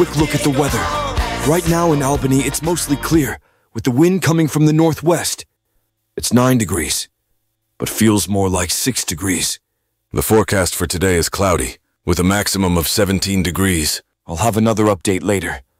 Quick look at the weather. Right now in Albany, it's mostly clear, with the wind coming from the northwest. It's 9 degrees, but feels more like 6 degrees. The forecast for today is cloudy, with a maximum of 17 degrees. I'll have another update later.